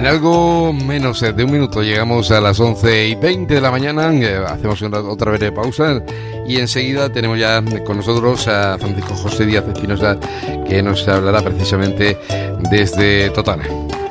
En algo menos de un minuto llegamos a las 11:20 de la mañana. Hacemos otra breve pausa y enseguida tenemos ya con nosotros a Francisco José Díaz Espinosa, que nos hablará precisamente desde Totana.